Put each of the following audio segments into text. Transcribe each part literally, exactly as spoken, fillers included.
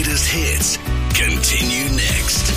greatest hits continue next.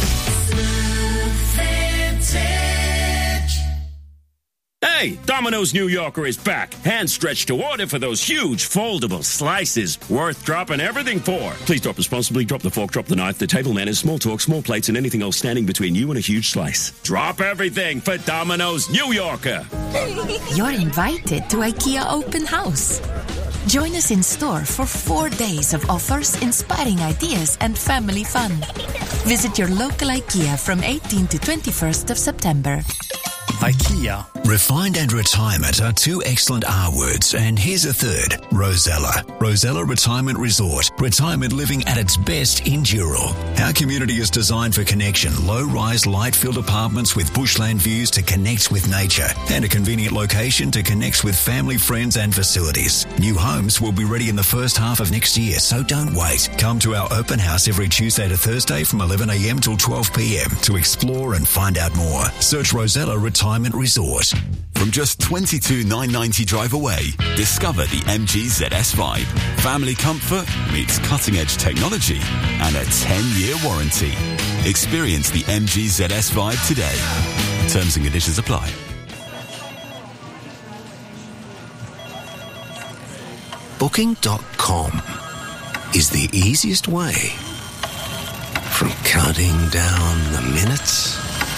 Hey, Domino's New Yorker is back. Hand stretched to order for those huge foldable slices. Worth dropping everything for. Please drop responsibly. Drop the fork, drop the knife, the table manners, small talk, small plates, and anything else standing between you and a huge slice. Drop everything for Domino's New Yorker. You're invited to IKEA Open House. Join us in store for four days of offers, inspiring ideas, and family fun. Visit your local IKEA from eighteenth to twenty-first of September. IKEA. Refined and retirement are two excellent R words, and here's a third. Rosella. Rosella Retirement Resort. Retirement living at its best in Dural. Our community is designed for connection. Low-rise, light-filled apartments with bushland views to connect with nature, and a convenient location to connect with family, friends, and facilities. New homes will be ready in the first half of next year, so don't wait. Come to our open house every Tuesday to Thursday from eleven a.m. till twelve p.m. to explore and find out more. Search Rosella Retirement Resort. From just twenty-two thousand nine hundred ninety drive away, discover the M G Z S Vibe. Family comfort meets cutting-edge technology and a ten-year warranty. Experience the M G Z S Vibe today. Terms and conditions apply. Booking dot com is the easiest way from counting down the minutes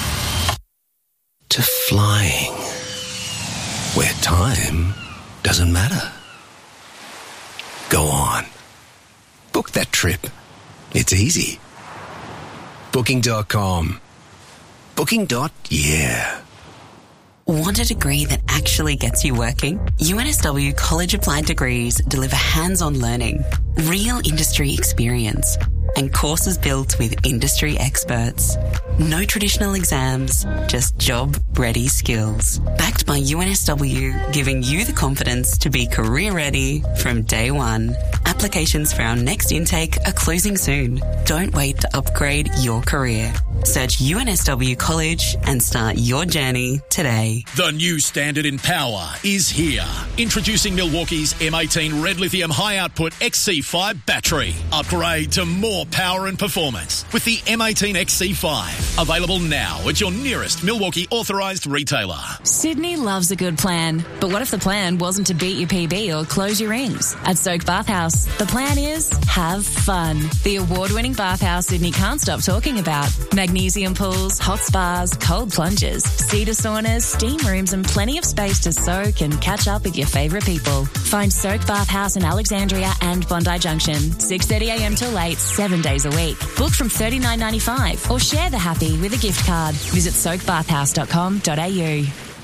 to flying, where time doesn't matter. Go on. Book that trip. It's easy. Booking dot com. Booking. Yeah. Want a degree that actually gets you working? U N S W College Applied Degrees deliver hands-on learning, real industry experience, and courses built with industry experts. No traditional exams, just job-ready skills. Backed by U N S W, giving you the confidence to be career-ready from day one. Applications for our next intake are closing soon. Don't wait to upgrade your career. Search U N S W College and start your journey today. The new standard in power is here. Introducing Milwaukee's M eighteen Red Lithium High Output X C five battery. Upgrade to more power and performance with the M eighteen X C five. Available now at your nearest Milwaukee authorised retailer. Sydney loves a good plan, but what if the plan wasn't to beat your P B or close your rings? At Soak Bathhouse, the plan is have fun. The award-winning bathhouse Sydney can't stop talking about. Magnesium pools, hot spas, cold plunges, cedar saunas, steam rooms, and plenty of space to soak and catch up with your favourite people. Find Soak Bathhouse in Alexandria and Bondi Junction, six thirty a.m. till eight, seven days a week. Book from thirty-nine ninety-five or share the happy with a gift card. Visit soak bathhouse dot com dot a u.